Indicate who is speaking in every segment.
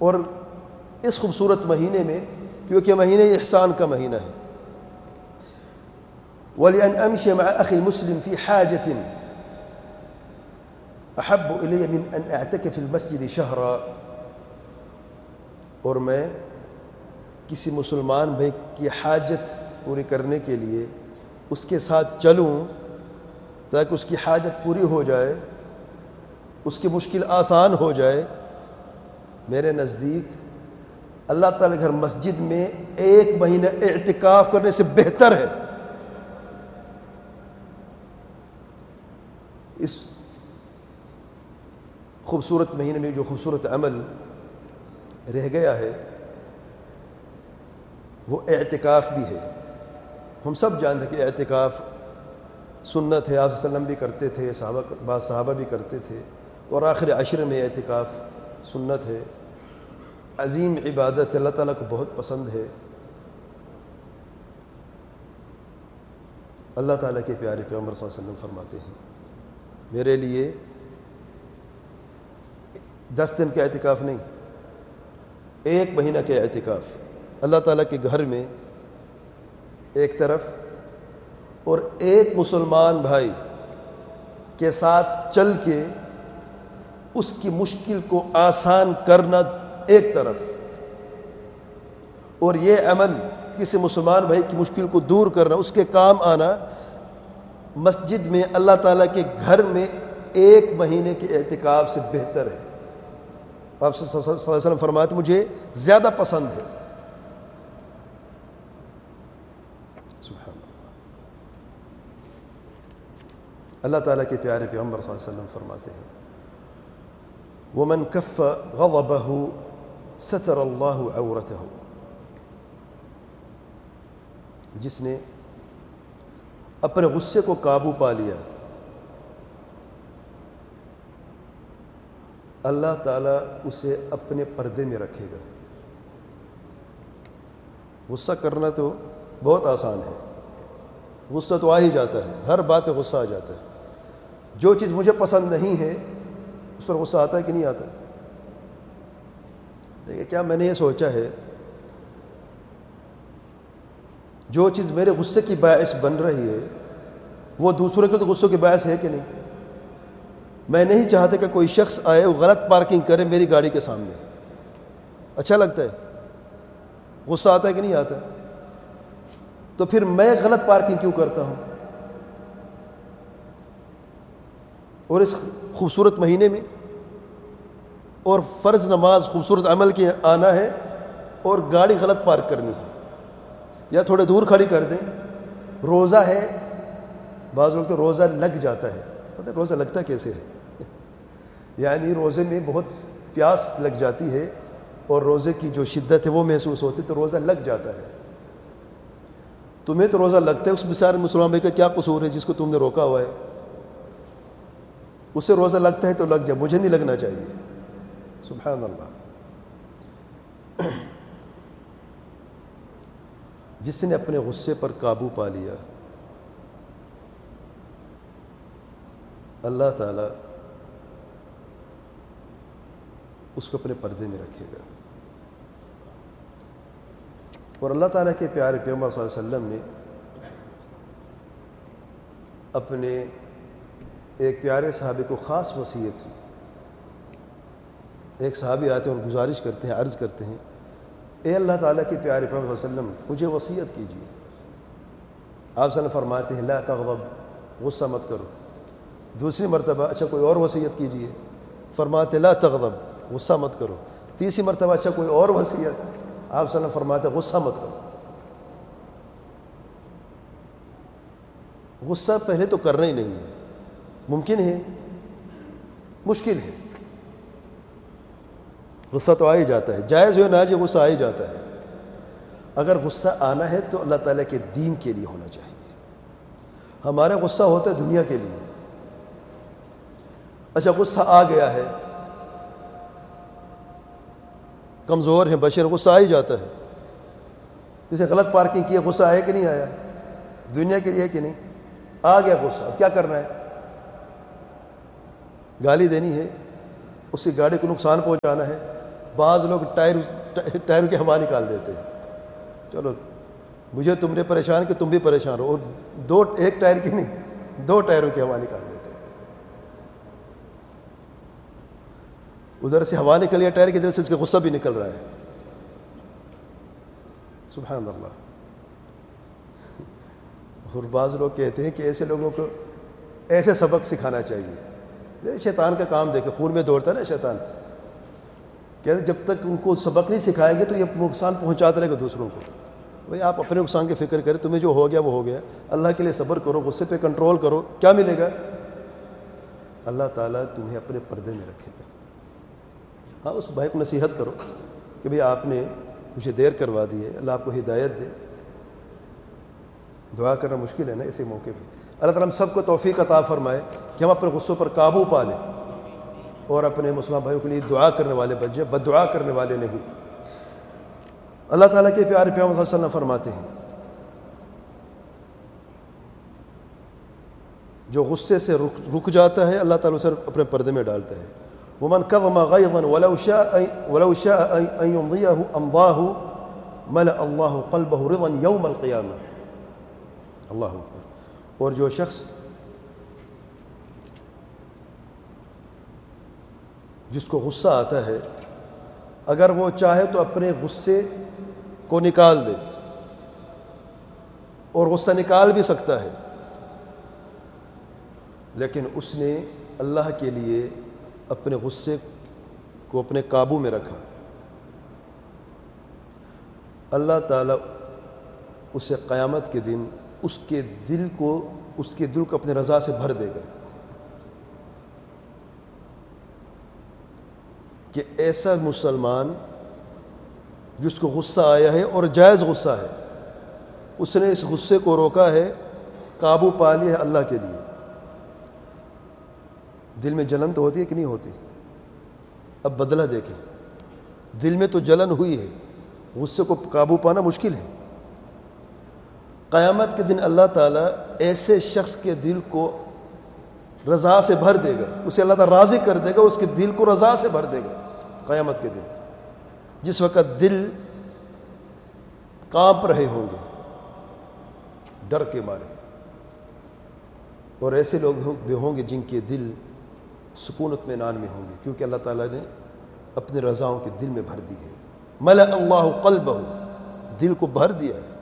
Speaker 1: اور اس خوبصورت مہینے میں، کیونکہ مہینہ احسان کا مہینہ ہے، وَلِأَنْ أَمْشِيَ مَعَ أَخِي الْمُسْلِمِ فِي حَاجَةٍ أَحَبُّ إِلَيَّ مِنْ أَنْ أَعْتَكِفَ فِي الْمَسْجِدِ شَهْرًا، اور میں کسی مسلمان بھائی کی حاجت پوری کرنے کے لیے اس کے ساتھ چلوں تاکہ اس کی حاجت پوری ہو جائے، اس کی مشکل آسان ہو جائے، میرے نزدیک اللہ تعالی کے گھر مسجد میں 1 مہینہ اعتکاف کرنے سے بہتر ہے۔ اس خوبصورت مہینے میں جو خوبصورت عمل رہ گیا ہے وہ اعتکاف بھی ہے۔ ہم سب جانتے ہیں کہ اعتکاف سنت ہے، آپ صلی اللہ علیہ وسلم بھی کرتے تھے، بعض صحابہ بھی کرتے تھے، اور آخر عشر میں اعتکاف سنت ہے، عظیم عبادت ہے، اللہ تعالیٰ کو بہت پسند ہے۔ اللہ تعالیٰ کے پیارے پیغمبر صلی اللہ علیہ وسلم فرماتے ہیں میرے لیے 10 دن کا اعتکاف نہیں، 1 مہینہ کا اعتکاف اللہ تعالیٰ کے گھر میں ایک طرف، اور ایک مسلمان بھائی کے ساتھ چل کے اس کی مشکل کو آسان کرنا ایک طرف، اور یہ عمل کسی مسلمان بھائی کی مشکل کو دور کرنا، اس کے کام آنا، مسجد میں اللہ تعالیٰ کے گھر میں 1 مہینے کے اعتکاف سے بہتر ہے۔ آپ صلی اللہ علیہ وسلم فرماتے مجھے زیادہ پسند ہے۔ سبحان اللہ۔ اللہ تعالیٰ کے پیارے پیغمبر صلی اللہ علیہ وسلم فرماتے ہیں وَمَنْ كَفَّ غَضَبَهُ سَتَرَ اللَّهُ عَوْرَتَهُ، جس نے اپنے غصے کو قابو پا لیا اللہ تعالیٰ اسے اپنے پردے میں رکھے گا۔ غصہ کرنا تو بہت آسان ہے، غصہ تو آ ہی جاتا ہے، ہر بات پہ غصہ آ جاتا ہے۔ جو چیز مجھے پسند نہیں ہے اس پر غصہ آتا ہے کہ نہیں آتا؟ دیکھیں کیا میں نے یہ سوچا ہے جو چیز میرے غصے کی باعث بن رہی ہے وہ دوسروں کے تو غصوں کے باعث ہے کہ نہیں؟ میں نہیں چاہتا کہ کوئی شخص آئے وہ غلط پارکنگ کرے میری گاڑی کے سامنے، اچھا لگتا ہے؟ غصہ آتا ہے کہ نہیں آتا؟ تو پھر میں غلط پارکنگ کیوں کرتا ہوں؟ اور اس خوبصورت مہینے میں اور فرض نماز خوبصورت عمل کے آنا ہے اور گاڑی غلط پارک کرنی ہے، یا تھوڑے دور کھڑی کر دیں۔ روزہ ہے، بعض لوگ تو روزہ لگ جاتا ہے، پتہ ہے روزہ لگتا کیسے ہے؟ یعنی روزے میں بہت پیاس لگ جاتی ہے اور روزے کی جو شدت ہے وہ محسوس ہوتی ہے تو روزہ لگ جاتا ہے۔ تمہیں تو روزہ لگتا ہے، اس بیچارے مسلمان بھائی کا کیا قصور ہے جس کو تم نے روکا ہوا ہے؟ اسے روزہ لگتا ہے تو لگ جائے، مجھے نہیں لگنا چاہیے۔ سبحان اللہ۔ جس نے اپنے غصے پر قابو پا لیا اللہ تعالی اس کو اپنے پردے میں رکھے گا۔ اور اللہ تعالیٰ کے پیارے پیغمبر صلی اللہ علیہ وسلم نے اپنے ایک پیارے صحابی کو خاص وصیت کی۔ ایک صحابی آتے ہیں اور گزارش کرتے ہیں، عرض کرتے ہیں اے اللہ تعالیٰ کے پیارے پیغمبر صلی اللہ علیہ وسلم مجھے وصیت کیجیے۔ آپ صلی اللہ علیہ وسلم فرماتے ہیں لا تغضب، غصہ مت کرو۔ دوسری مرتبہ اچھا کوئی اور وصیت کیجیے، فرماتے لا تغضب، غصہ مت کرو۔ تیسری مرتبہ اچھا کوئی اور وصیت، آپ صلی اللہ علیہ وسلم فرماتے غصہ مت کرو۔ غصہ پہلے تو کرنا ہی نہیں ہے، ممکن ہے، مشکل ہے، غصہ تو آ ہی جاتا ہے، جائز ہو ناجائز غصہ آ ہی جاتا ہے۔ اگر غصہ آنا ہے تو اللہ تعالیٰ کے دین کے لیے ہونا چاہیے۔ ہمارا غصہ ہوتا ہے دنیا کے لیے۔ اچھا غصہ آ گیا ہے، کمزور ہے بشر، غصہ آ ہی جاتا ہے۔ جسے غلط پارکنگ کیا غصہ آیا کہ نہیں آیا؟ دنیا کے لیے کہ نہیں؟ آ گیا غصہ، اب کیا کرنا ہے؟ گالی دینی ہے، اس کی گاڑی کو نقصان پہنچانا ہے، بعض لوگ ٹائر کی ہوا نکال دیتے ہیں. چلو مجھے تم نے پریشان کہ تم بھی پریشان ہو، اور ایک ٹائر کی نہیں، 2 ٹائروں کی ہوا نکال دیتے ہیں. ادھر سے ہوا نکل گیا ٹائر کے دل سے، اس کا غصہ بھی نکل رہا ہے. سبحان اللہ. اور بعض لوگ کہتے ہیں کہ ایسے لوگوں کو ایسے سبق سکھانا چاہیے. شیطان کا کام دیکھے، خون میں دوڑتا ہے نا شیطان. کہتے ہیں جب تک ان کو سبق نہیں سکھائیں گے تو یہ نقصان پہنچاتا رہے گا دوسروں کو. بھائی آپ اپنے نقصان کی فکر کریں، تمہیں جو ہو گیا وہ ہو گیا. اللہ کے لیے صبر کرو، غصے پہ کنٹرول کرو. کیا ملے گا؟ اللہ تعالیٰ تمہیں اپنے پردے میں رکھے گا. ہاں اس بھائی کو نصیحت کرو کہ بھئی آپ نے مجھے دیر کروا دی ہے، اللہ آپ کو ہدایت دے. دعا کرنا مشکل ہے نا ایسے موقع پہ. اللہ تعالیٰ ہم سب کو توفیق عطا فرمائے کہ ہم اپنے غصوں پر قابو پا لیں اور اپنے مسلمان بھائیوں کے لیے دعا کرنے والے بن جائیں، بد دعا کرنے والے نہیں. اللہ تعالیٰ کے پیارے پیغمبر صلی اللہ علیہ وسلم فرماتے ہیں جو غصے سے رک جاتا ہے اللہ تعالیٰ اسے اپنے پردے میں ڈالتا ہے. ومن كظم غيظا ولو شاء ان يمضيه امضاه ملأ الله قلبه رضا يوم القيامه. اللہ اکبر. اور جو شخص جس کو غصہ آتا ہے اگر وہ چاہے تو اپنے غصے کو نکال دے، اور غصہ نکال بھی سکتا ہے، لیکن اس نے اللہ کے لیے اپنے غصے کو اپنے قابو میں رکھا، اللہ تعالیٰ اسے قیامت کے دن اس کے دل کو اپنے رضا سے بھر دے گا. کہ ایسا مسلمان جس کو غصہ آیا ہے اور جائز غصہ ہے، اس نے اس غصے کو روکا ہے، قابو پا لیا ہے اللہ کے لیے. دل میں جلن تو ہوتی ہے کہ نہیں ہوتی؟ اب بدلہ دیکھیں. دل میں تو جلن ہوئی ہے، غصے کو قابو پانا مشکل ہے. قیامت کے دن اللہ تعالیٰ ایسے شخص کے دل کو رضا سے بھر دے گا، اسے اللہ تعالیٰ راضی کر دے گا، اس کے دل کو رضا سے بھر دے گا قیامت کے دن، جس وقت دل کانپ رہے ہوں گے ڈر کے مارے. اور ایسے لوگ بھی ہوں گے جن کے دل سکون اطمینان میں ہوں گے، کیونکہ اللہ تعالیٰ نے اپنے رضاؤں کے دل میں بھر دی ہے. ملأ اللہ قلبہ، دل کو بھر دیا ہے.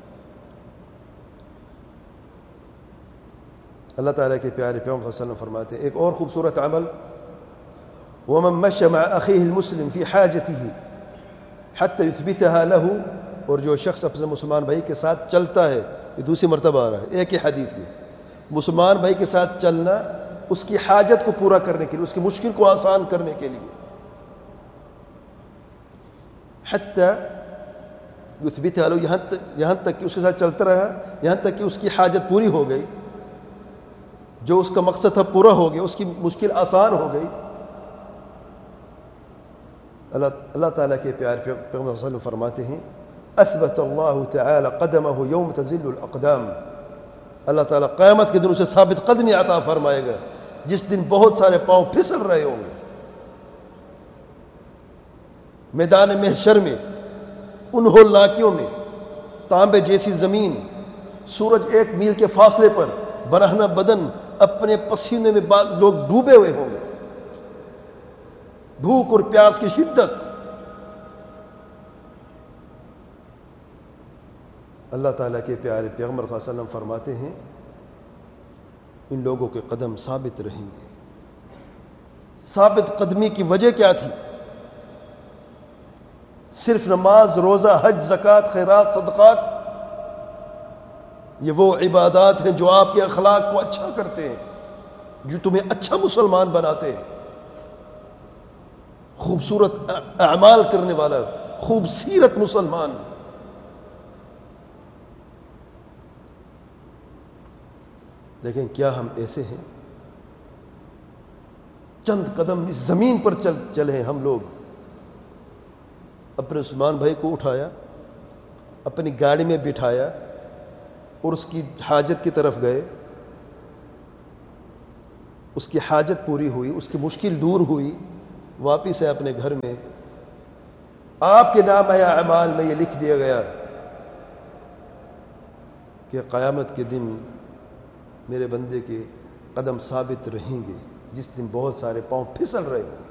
Speaker 1: اللہ تعالیٰ کے پیارے پیغمبر صلی اللہ علیہ وسلم فرماتے ہیں ایک اور خوبصورت عمل، ومن مشى مع اخیہ المسلم فی حاجته حتى يثبتها له، اور جو شخص اپنے مسلمان بھائی کے ساتھ چلتا ہے، یہ دوسری مرتبہ آ رہا ہے ایک ہی حدیث میں، مسلمان بھائی کے ساتھ چلنا اس کی حاجت کو پورا کرنے کے لیے، اس کی مشکل کو آسان کرنے کے لیے. حتی یثبتها له، یہاں تک کہ اس کے ساتھ چلتا رہا، یہاں تک کہ اس کی حاجت پوری ہو گئی، جو اس کا مقصد تھا پورا ہو گیا، اس کی مشکل آسان ہو گئی. اللہ تعالیٰ کے پیارے پیغمبر صلی اللہ علیہ وسلم فرماتے ہیں اثبت اللہ تعالی قدمہ یوم تزل الاقدام، اللہ تعالیٰ قیامت کے دن اسے ثابت قدمی عطا فرمائے گا جس دن بہت سارے پاؤں پھسل رہے ہوں گے. میدان محشر میں ان ہولناکیوں میں تانبے جیسی زمین، سورج 1 میل کے فاصلے پر، برہنہ بدن اپنے پسینے میں لوگ ڈوبے ہوئے ہوں گے، بھوک اور پیاس کی شدت. اللہ تعالیٰ کے پیارے پیغمبر صلی اللہ علیہ وسلم فرماتے ہیں ان لوگوں کے قدم ثابت رہیں گے. ثابت قدمی کی وجہ کیا تھی؟ صرف نماز، روزہ، حج، زکوٰۃ، خیرات، صدقات، یہ وہ عبادات ہیں جو آپ کے اخلاق کو اچھا کرتے ہیں، جو تمہیں اچھا مسلمان بناتے ہیں، خوبصورت اعمال کرنے والا، خوبصورت مسلمان. لیکن کیا ہم ایسے ہیں؟ چند قدم اس زمین پر چلے ہیں ہم لوگ. اپنے عثمان بھائی کو اٹھایا، اپنی گاڑی میں بٹھایا اور اس کی حاجت کی طرف گئے، اس کی حاجت پوری ہوئی، اس کی مشکل دور ہوئی، واپس ہے اپنے گھر میں آپ کے نام اعمال میں یہ لکھ دیا گیا کہ قیامت کے دن میرے بندے کے قدم ثابت رہیں گے، جس دن بہت سارے پاؤں پھسل رہے ہوں گے۔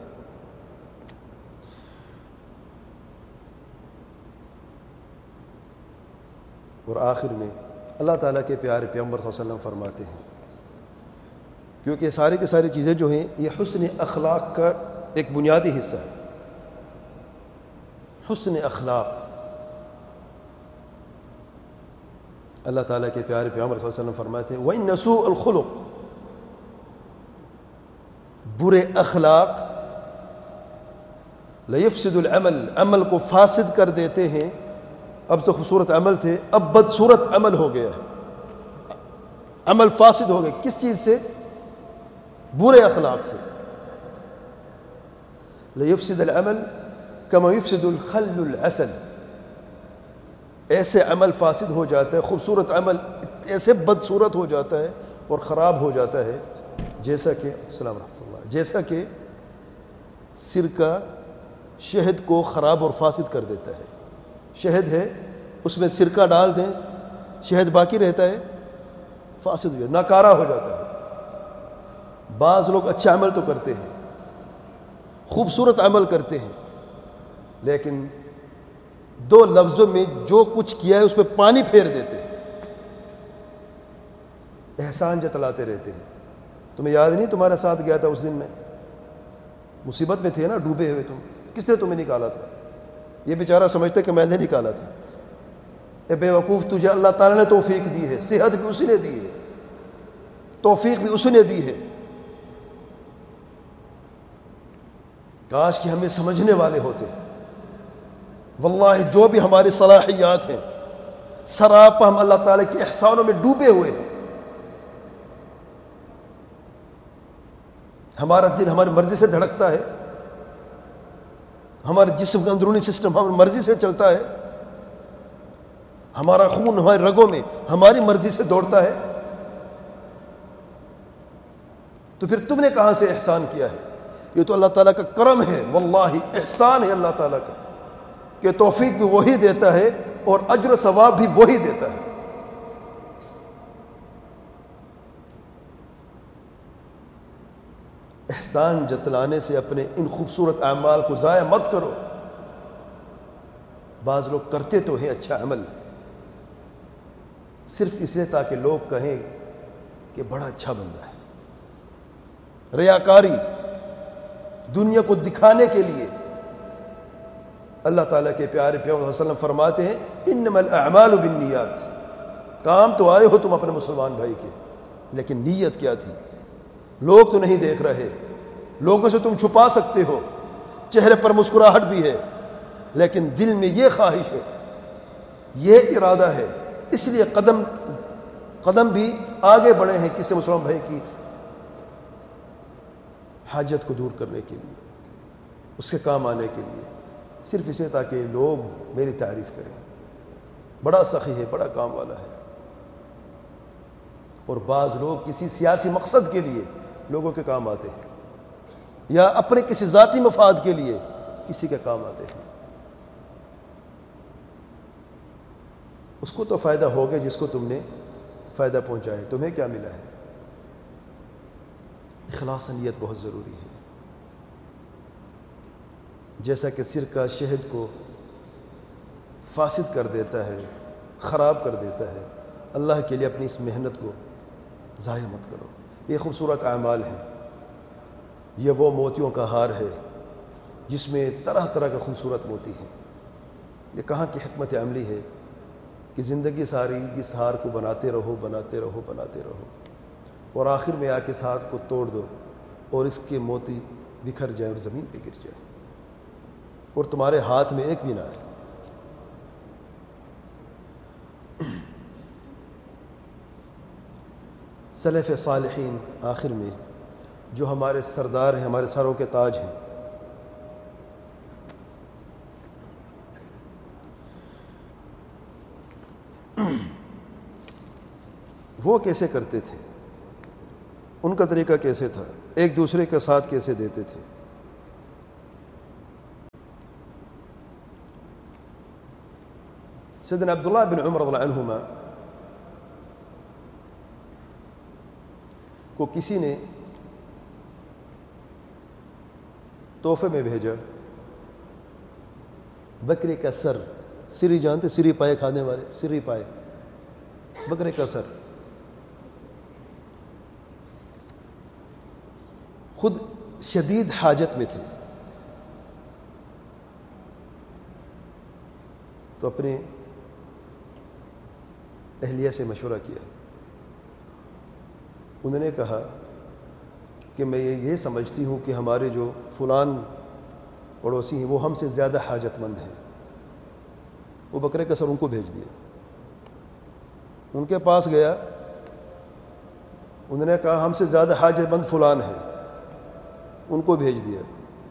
Speaker 1: اور آخر میں اللہ تعالیٰ کے پیارے پیغمبر صلی اللہ علیہ وسلم فرماتے ہیں، کیونکہ ساری کی ساری چیزیں جو ہیں یہ حسن اخلاق کا ایک بنیادی حصہ ہے۔ حسن اخلاق، اللہ تعالیٰ کے پیارے پیغمبر صلی اللہ علیہ وسلم فرماتے ہیں وَإِنَّ سُوءَ الْخُلُقِ، برے اخلاق لَيُفْسِدُ الْعَمَلِ، عمل کو فاسد کر دیتے ہیں۔ اب تو خوبصورت عمل تھے، اب بدصورت عمل ہو گیا ہے، عمل فاسد ہو گئے۔ کس چیز سے؟ برے اخلاق سے۔ لَيُفْسِدُ الْعَمَلِ كَمَا يُفْسِدُ الْخَلُّ الْعَسَلَ، ایسے عمل فاسد ہو جاتا ہے، خوبصورت عمل ایسے بدصورت ہو جاتا ہے اور خراب ہو جاتا ہے، جیسا کہ السلام ورحمۃ اللہ، جیسا کہ سرکہ شہد کو خراب اور فاسد کر دیتا ہے۔ شہد ہے، اس میں سرکہ ڈال دیں، شہد باقی رہتا ہے، فاسد ہو جاتا ہے، ناکارہ ہو جاتا ہے۔ بعض لوگ اچھا عمل تو کرتے ہیں، خوبصورت عمل کرتے ہیں، لیکن دو لفظوں میں جو کچھ کیا ہے اس پہ پانی پھیر دیتے ہیں، احسان جتلاتے رہتے ہیں۔ تمہیں یاد نہیں تمہارے ساتھ گیا تھا اس دن میں، مصیبت میں تھے نا، ڈوبے ہوئے تم، کس نے تمہیں نکالا تھا؟ یہ بیچارہ سمجھتا کہ میں نے نکالا تھا۔ اے بے وقوف، تجھے اللہ تعالیٰ نے توفیق دی ہے، صحت بھی اسی نے دی ہے، توفیق بھی اسی نے دی ہے۔ کاش کہ ہمیں سمجھنے والے ہوتے۔ واللہ جو بھی ہماری صلاحیات ہیں، سراپا ہم اللہ تعالیٰ کے احسانوں میں ڈوبے ہوئے ہیں۔ ہمارا دل ہماری مرضی سے دھڑکتا ہے، ہمارے جسم کا اندرونی سسٹم ہماری مرضی سے چلتا ہے، ہمارا خون ہمارے رگوں میں ہماری مرضی سے دوڑتا ہے، تو پھر تم نے کہاں سے احسان کیا ہے؟ یہ تو اللہ تعالیٰ کا کرم ہے، واللہ احسان ہے اللہ تعالیٰ کا کہ توفیق بھی وہی دیتا ہے اور اجر و ثواب بھی وہی دیتا ہے۔ احسان جتلانے سے اپنے ان خوبصورت اعمال کو ضائع مت کرو۔ بعض لوگ کرتے تو ہیں اچھا عمل صرف اس لیے تاکہ لوگ کہیں کہ بڑا اچھا بندہ ہے، ریاکاری، دنیا کو دکھانے کے لیے۔ اللہ تعالیٰ کے پیارے پیغمبر صلی اللہ علیہ وسلم فرماتے ہیں انما الاعمال بالنیات، کام تو آئے ہو تم اپنے مسلمان بھائی کے، لیکن نیت کیا تھی؟ لوگ تو نہیں دیکھ رہے، لوگوں سے تم چھپا سکتے ہو، چہرے پر مسکراہٹ بھی ہے، لیکن دل میں یہ خواہش ہے، یہ ارادہ ہے، اس لیے قدم بھی آگے بڑھے ہیں کسی مسلمان بھائی کی حاجت کو دور کرنے کے لیے، اس کے کام آنے کے لیے، صرف اسے تاکہ لوگ میری تعریف کریں، بڑا سخی ہے، بڑا کام والا ہے۔ اور بعض لوگ کسی سیاسی مقصد کے لیے لوگوں کے کام آتے ہیں، یا اپنے کسی ذاتی مفاد کے لیے کسی کے کام آتے ہیں۔ اس کو تو فائدہ ہوگا جس کو تم نے فائدہ پہنچایا، تمہیں کیا ملا ہے؟ اخلاص نیت بہت ضروری ہے۔ جیسا کہ سرکہ شہد کو فاسد کر دیتا ہے، خراب کر دیتا ہے، اللہ کے لیے اپنی اس محنت کو ضائع مت کرو۔ یہ خوبصورت اعمال ہیں، یہ وہ موتیوں کا ہار ہے جس میں طرح طرح کے خوبصورت موتی ہیں۔ یہ کہاں کی حکمت عملی ہے کہ زندگی ساری اس ہار کو بناتے رہو، بناتے رہو، بناتے رہو، اور آخر میں آ کے اس ہار کو توڑ دو اور اس کے موتی بکھر جائیں اور زمین پہ گر جائیں اور تمہارے ہاتھ میں ایک بھی نہ آئے۔ سلف صالحین آخر میں جو ہمارے سردار ہیں، ہمارے سروں کے تاج ہیں، وہ کیسے کرتے تھے؟ ان کا طریقہ کیسے تھا؟ ایک دوسرے کا ساتھ کیسے دیتے تھے؟ سیدنا عبداللہ بن عمر رضی اللہ عنہما کو کسی نے تحفے میں بھیجا بکرے کا سر، سری جانتے، سری پائے کھانے والے، سری پائے، بکرے کا سر. خود شدید حاجت میں تھے تو اپنے اہلیہ سے مشورہ کیا. انہوں نے کہا کہ میں یہ سمجھتی ہوں کہ ہمارے جو فلان پڑوسی ہیں وہ ہم سے زیادہ حاجت مند ہیں. وہ بکرے کا سر ان کو بھیج دیا. ان کے پاس گیا، انہوں نے کہا ہم سے زیادہ حاجت مند فلان ہے، ان کو بھیج دیا.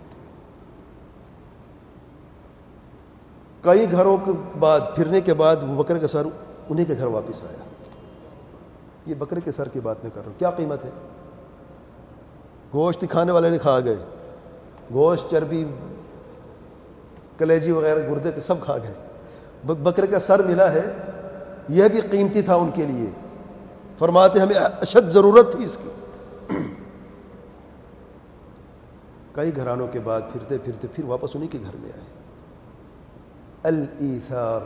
Speaker 1: کئی گھروں کے بعد پھرنے کے بعد وہ بکرے کا سر انہیں کے گھر واپس آیا. یہ بکرے کے سر کی بات میں کر رہا ہوں. کیا قیمت ہے؟ گوشت کھانے والے نے کھا گئے، گوشت، چربی، کلیجی وغیرہ، گردے کے سب کھا گئے. بکرے کا سر ملا ہے، یہ بھی قیمتی تھا ان کے لیے. فرماتے ہمیں اشد ضرورت تھی اس کی. کئی گھرانوں کے بعد پھرتے پھرتے پھر واپس انہیں کے گھر میں آئے. الایثار،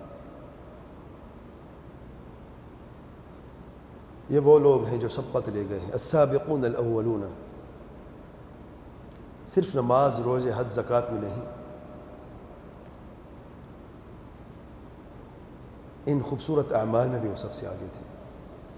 Speaker 1: یہ وہ لوگ ہیں جو سبقت لے گئے ہیں. السابقون الاولون. صرف نماز، روزے، حج، زکوٰۃ میں نہیں، ان خوبصورت اعمال میں بھی وہ سب سے آگے تھے.